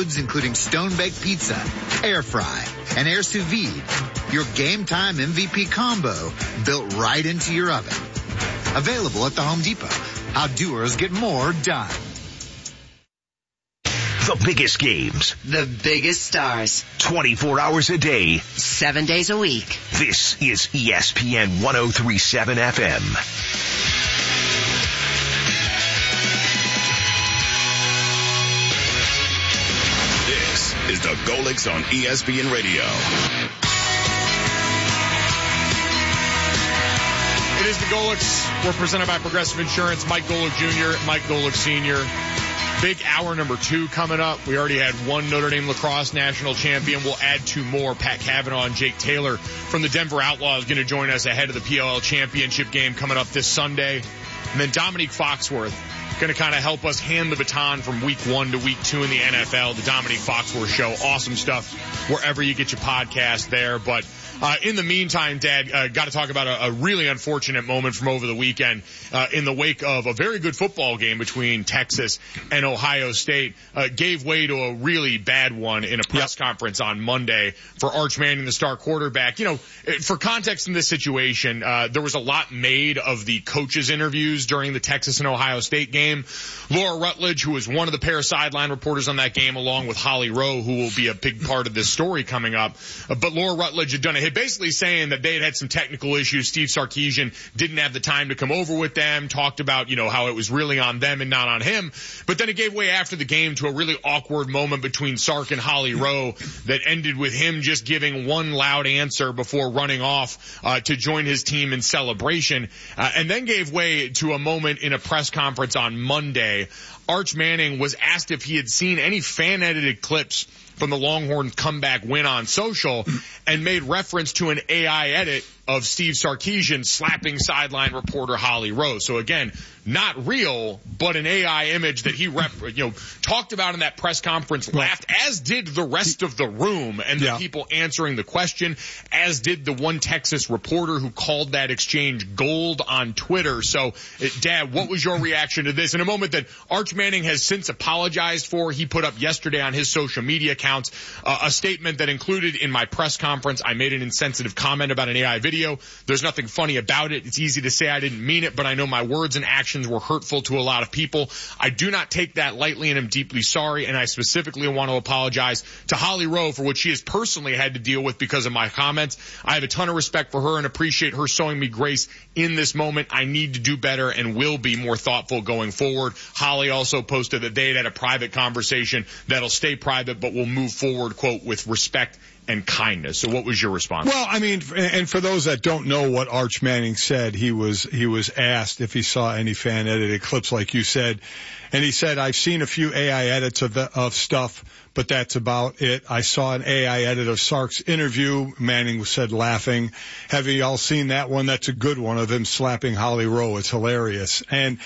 modes including stone-baked pizza, air fry, and air sous vide. Your game time MVP combo built right into your oven. Available at the Home Depot. How doers get more done. The biggest games. The biggest stars. 24 hours a day. 7 days a week. This is ESPN 1037 FM. This is the Golics on ESPN Radio. It is the Golics. We're presented by Progressive Insurance. Mike Golick Jr., Mike Golick Sr. Big hour number 2 coming up. We already had one Notre Dame lacrosse national champion. We'll add 2 more. Pat Cavanaugh and Jake Taylor from the Denver Outlaws going to join us ahead of the PLL championship game coming up this Sunday. And then Dominique Foxworth going to kind of help us hand the baton from week 1 to week 2 in the NFL. The Dominique Foxworth Show. Awesome stuff wherever you get your podcast there. But in the meantime, Dad, got to talk about a really unfortunate moment from over the weekend in the wake of a very good football game between Texas and Ohio State. Gave way to a really bad one in a press conference on Monday for Arch Manning, the star quarterback. You know, for context in this situation, there was a lot made of the coaches' interviews during the Texas and Ohio State game. Laura Rutledge, who was one of the pair of sideline reporters on that game, along with Holly Rowe, who will be a big part of this story coming up. But Laura Rutledge had done a hit basically saying that they had some technical issues. Steve Sarkisian didn't have the time to come over with them, talked about, you know, how it was really on them and not on him. But then it gave way after the game to a really awkward moment between Sark and Holly Rowe that ended with him just giving one loud answer before running off to join his team in celebration, and then gave way to a moment in a press conference on Monday. Arch Manning was asked if he had seen any fan-edited clips from the Longhorns' comeback win on social and made reference to an AI edit of Steve Sarkisian slapping sideline reporter Holly Rowe. So again, not real, but an AI image that he talked about in that press conference, laughed, as did the rest of the room and the people answering the question, as did the one Texas reporter who called that exchange gold on Twitter. So, Dad, what was your reaction to this? In a moment that Arch Manning has since apologized for, he put up yesterday on his social media accounts a statement that included, in my press conference, I made an insensitive comment about an AI video. There's nothing funny about it. It's easy to say I didn't mean it, but I know my words and actions were hurtful to a lot of people. I do not take that lightly and am deeply sorry, and I specifically want to apologize to Holly Rowe for what she has personally had to deal with because of my comments. I have a ton of respect for her and appreciate her showing me grace in this moment. I need to do better and will be more thoughtful going forward. Holly also posted that they had a private conversation that'll stay private but will move forward, quote, with respect and kindness. So what was your response? Well, I mean, and for those that don't know what Arch Manning said, he was asked if he saw any fan edited clips like you said. And he said, I've seen a few AI edits of stuff, but that's about it. I saw an AI edit of Sark's interview. Manning said laughing. Have you all seen that one? That's a good one of him slapping Holly Rowe. It's hilarious. And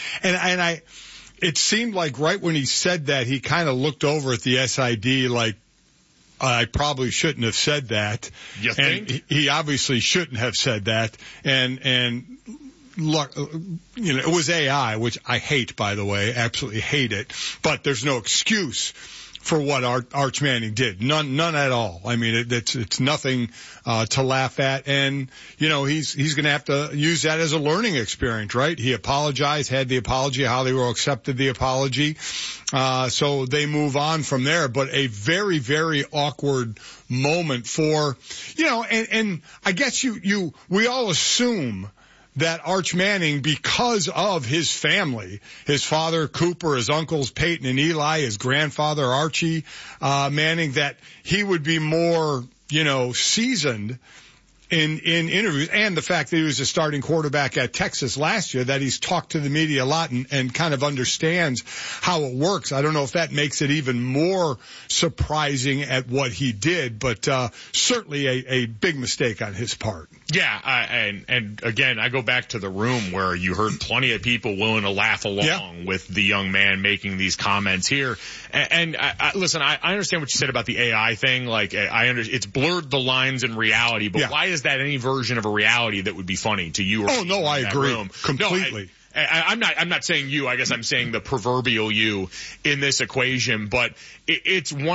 it seemed like right when he said that, he kind of looked over at the SID like, I probably shouldn't have said that. You think? And he obviously shouldn't have said that. And look, you know, it was AI, which I hate, by the way, absolutely hate it. But there's no excuse for what Arch Manning did. None at all. I mean, it's nothing to laugh at. And, you know, he's going to have to use that as a learning experience, right? He apologized, had the apology. Holly Rowe accepted the apology. So they move on from there. But a very, very awkward moment for, you know, and I guess we all assume that Arch Manning, because of his family, his father Cooper, his uncles Peyton and Eli, his grandfather Archie Manning, that he would be more, you know, seasoned in interviews, and the fact that he was a starting quarterback at Texas last year, that he's talked to the media a lot and kind of understands how it works. I don't know if that makes it even more surprising at what he did, but certainly a big mistake on his part. Yeah, and again, I go back to the room where you heard plenty of people willing to laugh along with the young man making these comments here. And listen, I understand what you said about the AI thing. Like, it's blurred the lines in reality, but why is that any version of a reality that would be funny to you? Or oh no, I agree completely. No, I'm not saying you. I guess I'm saying the proverbial you in this equation, but it's one